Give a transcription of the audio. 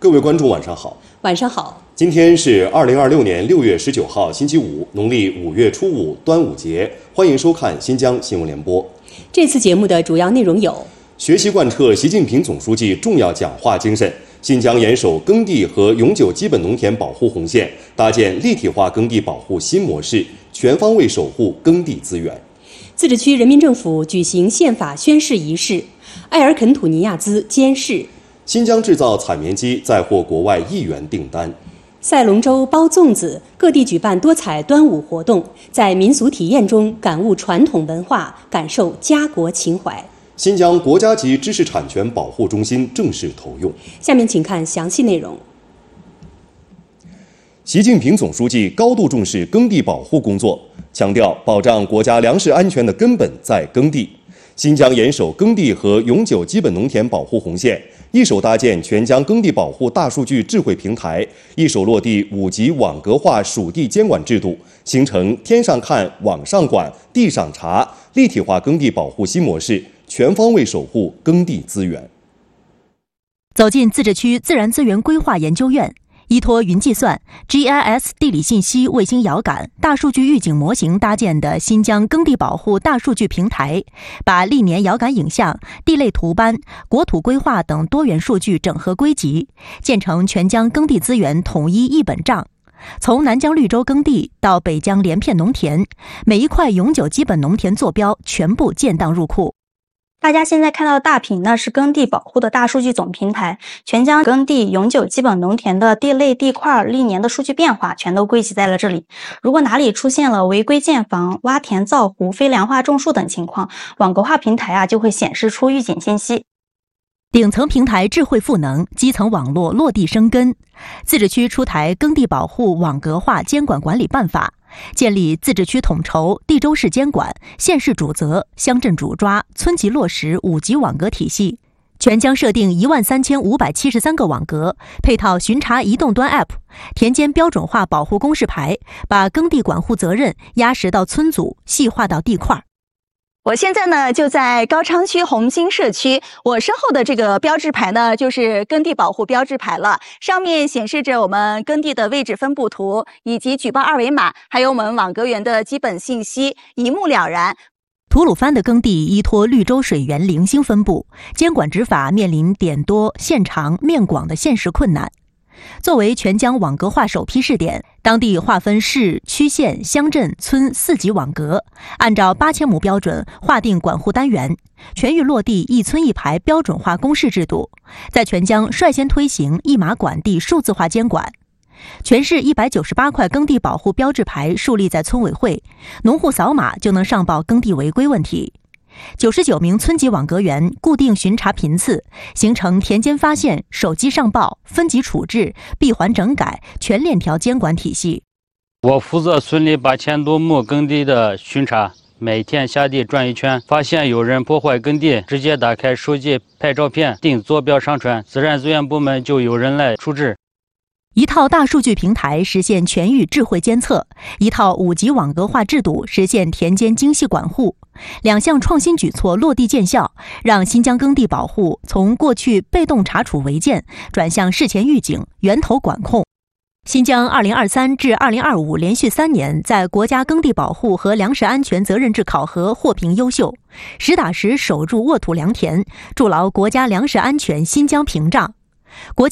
各位观众晚上好。 晚上好。 今天是2026年6月19号星期五，农历5月初5，端午节。欢迎收看新疆新闻联播。 这次节目的主要内容有： 学习贯彻习近平总书记重要讲话精神，新疆严守耕地和永久基本农田保护红线，搭建立体化耕地保护新模式，全方位守护耕地资源。 自治区人民政府举行宪法宣誓仪式，埃尔肯土尼亚兹监誓。 新疆制造采棉机再获国外1元订单。 赛龙舟包粽子，各地举办多彩端午活动，在民俗体验中感悟传统文化，感受家国情怀。 新疆国家级知识产权保护中心正式投用。 下面请看详细内容。 习近平总书记高度重视耕地保护工作，强调保障国家粮食安全的根本在耕地。新疆严守耕地和永久基本农田保护红线，一手搭建全疆耕地保护大数据智慧平台，一手落地5级网格化属地监管制度，形成天上看、网上管、地上查，立体化耕地保护新模式，全方位守护耕地资源。 走进自治区自然资源规划研究院，依托云计算、GIS 地理信息卫星遥感、大数据预警模型搭建的新疆耕地保护大数据平台，把历年遥感影像、地类图斑、国土规划等多元数据整合归集，建成全疆耕地资源统一一本账。从南疆绿洲耕地到北疆连片农田，每一块永久基本农田坐标全部建档入库。 大家现在看到的大屏呢，是耕地保护的大数据总平台，全疆耕地永久基本农田的地类地块历年的数据变化全都归集在了这里。如果哪里出现了违规建房、挖田造湖、非良化种树等情况，网格化平台就会显示出预警信息。 顶层平台智慧赋能，基层网络落地生根。自治区出台耕地保护网格化监管管理办法，建立自治区统筹、地州市监管、县市主责、乡镇主抓、村级落实5级网格体系，全疆设定13573个网格，配套巡查移动端 App， 田间标准化保护公示牌，把耕地管护责任压实到村组，细化到地块。 我现在呢就在高昌区红星社区，我身后的这个标志牌呢就是耕地保护标志牌了，上面显示着我们耕地的位置分布图以及举报二维码，还有我们网格员的基本信息，一目了然。 吐鲁番的耕地依托绿洲水源零星分布，监管执法面临点多、线长、面广的现实困难。作为全疆网格化首批试点，当地划分市、区、县、乡镇、村4级网格，按照8000亩标准划定管护单元，全域落地一村一牌标准化公示制度，在全疆率先推行一码管地数字化监管。全市198块耕地保护标志牌树立在村委会，农户扫码就能上报耕地违规问题。99名村级网格员固定巡查频次，形成田间发现、手机上报、分级处置、闭环整改全链条监管体系。 我负责村里8000多亩耕地的巡查，每天下地转一圈，发现有人破坏耕地，直接打开手机拍照片，定坐标上传，自然资源部门就有人来处置。 一套大数据平台实现全域智慧监测，一套5级网格化制度实现田间精细管护，2项创新举措落地见效，让新疆耕地保护从过去被动查处违建转向事前预警、源头管控。新疆2023至2025连续3年在国家耕地保护和粮食安全责任制考核获评优秀，实打实守住沃土良田，筑牢国家粮食安全新疆屏障。国家